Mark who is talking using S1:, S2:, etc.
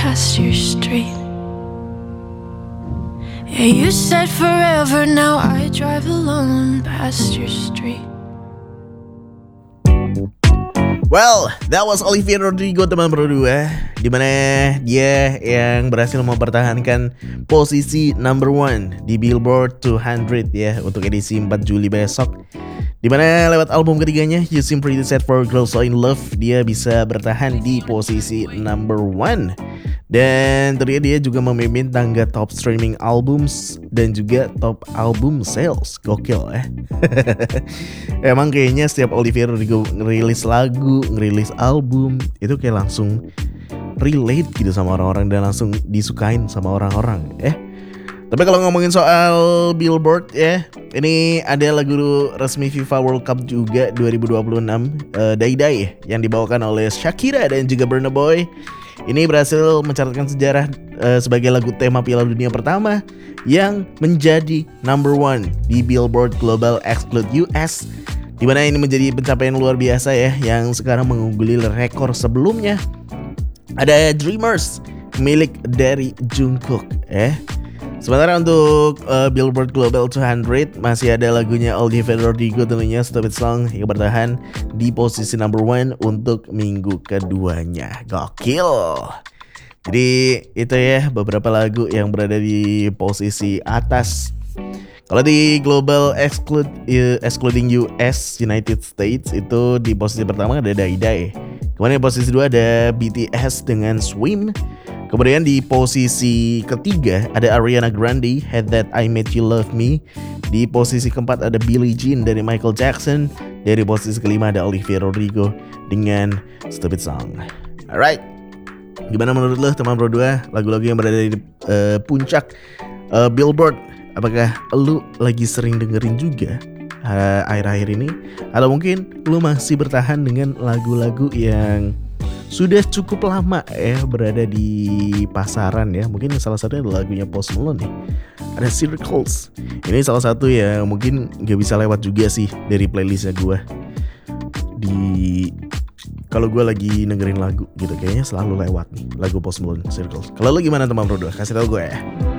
S1: past your street. Yeah, you said forever, now I drive alone past your street.
S2: Well, that was Olivia Rodrigo teman berdua, dimana dia yang berhasil mempertahankan posisi number 1 di Billboard 200 ya untuk edisi 4 Juli besok. Dimana lewat album ketiganya You Seem Pretty Sad for Girls So In Love, dia bisa bertahan di posisi number 1. Dan ternyata dia juga memimpin tangga top streaming albums dan juga top album sales. Gokil ya. Emang kayaknya setiap Olivia Rodrigo ngerilis lagu, ngerilis album, itu kayak langsung relate gitu sama orang-orang dan langsung disukain sama orang-orang. Tapi kalau ngomongin soal Billboard ya, ini ada lagu resmi FIFA World Cup juga 2026, Dai Dai yang dibawakan oleh Shakira dan juga Burna Boy. Ini berhasil mencatatkan sejarah sebagai lagu tema Piala Dunia pertama yang menjadi number 1 di Billboard Global Exclude US, dimana ini menjadi pencapaian luar biasa ya, yang sekarang mengungguli rekor sebelumnya. Ada Dreamers milik dari Jungkook. Sementara untuk Billboard Global 200 masih ada lagunya Olivia Rodrigo tentunya, Stupid Song, yang bertahan di posisi number 1 untuk minggu keduanya. Gokil. Jadi itu ya beberapa lagu yang berada di posisi atas. Kalau di Global excluding US United States itu di posisi pertama ada Dai Dai. Kemudian di posisi 2 ada BTS dengan Swim. Kemudian di posisi ketiga ada Ariana Grande, Had That I Made You Love Me. Di posisi keempat ada Billie Jean dari Michael Jackson. Dari posisi kelima ada Olivia Rodrigo dengan Stupid Song. Alright, gimana menurut lo teman berdua lagu-lagu yang berada di puncak Billboard? Apakah lo lagi sering dengerin juga akhir-akhir ini? Atau mungkin lo masih bertahan dengan lagu-lagu yang sudah cukup lama berada di pasaran ya? Mungkin salah satunya adalah lagunya Post Malone nih, ada Circles. Ini salah satu yang mungkin gak bisa lewat juga sih dari playlistnya gue. Kalau gue lagi dengerin lagu gitu, kayaknya selalu lewat nih lagu Post Malone, Circles. Kalau lo gimana teman bro? Kasih tau gue ya.